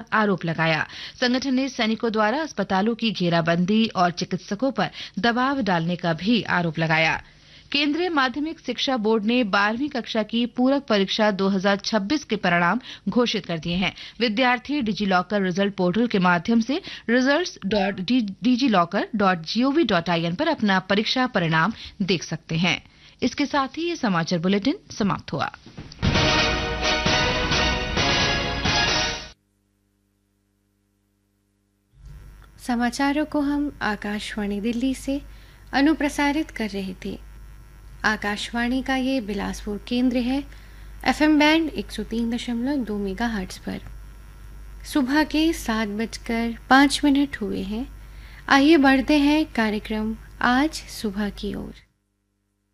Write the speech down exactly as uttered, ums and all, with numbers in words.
आरोप लगाया। संगठन ने सैनिकों द्वारा अस्पतालों की घेराबंदी और चिकित्सकों पर दबाव डालने का भी आरोप लगाया। केंद्रीय माध्यमिक शिक्षा बोर्ड ने बारहवीं कक्षा की पूरक परीक्षा दो हज़ार छब्बीस के परिणाम घोषित कर दिए हैं। विद्यार्थी डिजीलॉकर रिजल्ट पोर्टल के माध्यम से results dot DigiLocker dot gov dot I N पर अपना परीक्षा परिणाम देख सकते हैं। इसके साथ ही ये समाचार बुलेटिन समाप्त हुआ। समाचारों को हम आकाशवाणी दिल्ली से अनुप्रसारित कर रहे थे। आकाशवाणी का ये बिलासपुर केंद्र है, एफएम बैंड एक सौ तीन दशमलव दो मेगाहर्ट्ज पर। सुबह के सात बजकर पाँच मिनट हुए हैं। आइए बढ़ते हैं कार्यक्रम आज सुबह की ओर।